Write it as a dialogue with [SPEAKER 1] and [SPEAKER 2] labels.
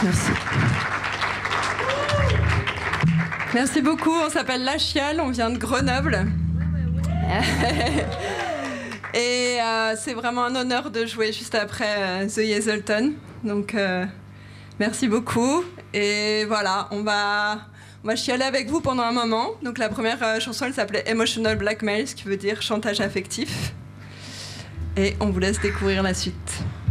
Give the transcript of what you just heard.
[SPEAKER 1] Merci. Merci beaucoup. On s'appelle La Chiale, on vient de Grenoble. Et c'est vraiment un honneur de jouer juste après The Hazelton. Donc, merci beaucoup. Et voilà, on va chialer avec vous pendant un moment. Donc, la première chanson, elle s'appelait Emotional Blackmail, ce qui veut dire chantage affectif. Et on vous laisse découvrir la suite.